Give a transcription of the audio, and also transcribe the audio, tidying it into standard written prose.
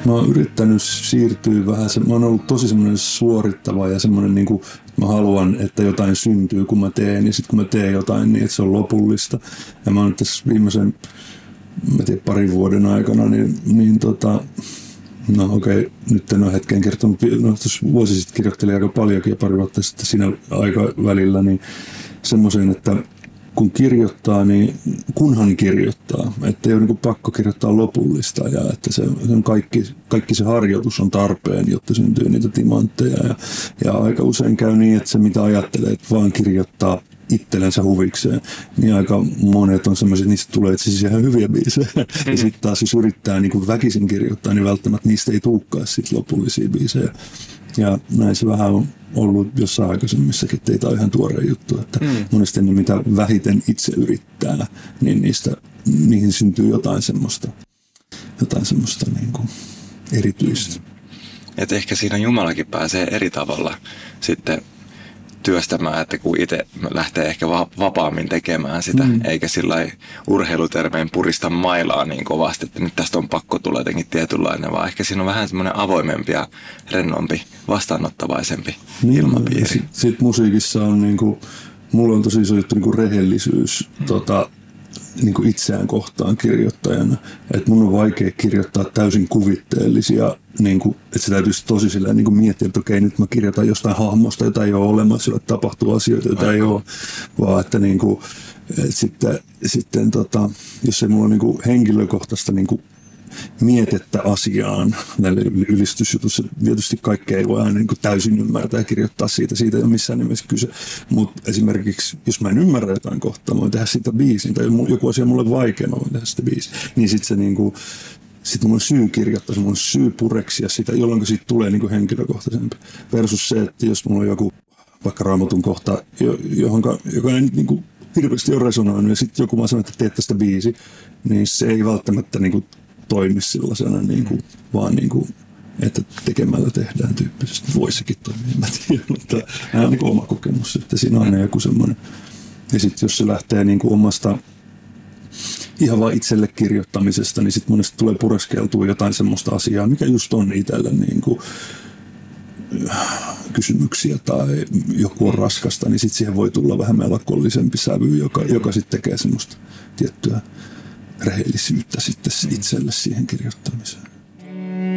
Mä oon yrittänyt siirtyä vähän, mä oon ollut tosi semmoinen suorittava ja semmoinen niin kuin, mä haluan, että jotain syntyy kun mä teen ja sitten kun mä teen jotain niin, että se on lopullista. Ja mä oon tässä viimeisen, mä tiedän, parin vuoden aikana, no okei, nyt en ole hetkeen kertonut, no vuosi sitten kirjoittelin aika paljonkin ja pari vuotta sitten siinä aikavälillä, niin semmoisen, että kun kirjoittaa, niin kunhan kirjoittaa, että ei ole niin pakko kirjoittaa lopullista ja että se on kaikki se harjoitus on tarpeen, jotta syntyy niitä timantteja ja aika usein käy niin, että se mitä ajattelee, että vaan kirjoittaa itsellensä huvikseen, niin aika monet on semmoiset, että niistä tulee siis ihan hyviä biisejä. Ja sitten taas jos yrittää niin kuin väkisin kirjoittaa, niin välttämättä niistä ei tulekaan sitten lopullisia biisejä. Ja näin se vähän on ollut jossain aikaisemmissakin, että ei tämä ole ihan tuore juttu, että monesti ne mitä vähiten itse yrittää, niin niihin syntyy jotain semmoista niin kuin erityistä. Että ehkä siinä Jumalakin pääsee eri tavalla sitten työstämään, että kun itse lähtee ehkä vapaammin tekemään sitä, eikä sillä urheilutermein purista mailaa niin kovasti, että nyt tästä on pakko tulla jotenkin tietynlainen, vaan ehkä siinä on vähän semmoinen avoimempi ja rennompi, vastaanottavaisempi ilmapiiri. Sitten musiikissa on niinku, mulla on tosi iso juttu niinku rehellisyys niinku itseään kohtaan kirjoittajana. Että mun on vaikea kirjoittaa täysin kuvitteellisia, niinku, että se täytyisi tosi silleen niinku miettiä, että okei, nyt mä kirjoitan jostain hahmosta, jota ei ole olemassa, jolla tapahtuu asioita, joita ei ole, vaan että niinku, sitten jos ei mulla on niinku henkilökohtaista niinku mietettä asiaan näille ylistysjutussa. Tietysti kaikkea ei voi aina niin kuin täysin ymmärtää ja kirjoittaa siitä ei ole missään nimessä kyse. Mutta esimerkiksi, jos mä en ymmärrä jotain kohtaa, mä voin tehdä siitä biisin, tai joku asia mulle vaikea, mä voin tehdä sitä biisin. Niin sitten se niin kuin, sitten mulla on syy kirjoittaa, mulla on syy pureksia sitä, jolloin siitä tulee niin kuin henkilökohtaisempi. Versus se, että jos mulla on joku vaikka Raamatun kohta, joka ei niin kuin hirveästi ole resonoinut, ja sitten joku vaan sanoo, että teet tästä biisi, niin se ei välttämättä niin kuin toimi sellaisena, niin kuin, vaan niin kuin, että tekemällä tehdään tyyppisesti. Voisikin toimia, en mä tiedä, mutta nämä on niin kuin oma kokemus, että siinä on joku semmoinen. Ja sitten jos se lähtee niin kuin omasta ihan vaan itselle kirjoittamisesta, niin sitten monesti tulee pureskeltua jotain semmoista asiaa, mikä just on itselle niin kuin kysymyksiä tai joku on raskasta, niin sitten siihen voi tulla vähän melankollisempi sävy, joka sitten tekee semmoista tiettyä rehellisyyttä sitten itselle siihen kirjoittamiseen.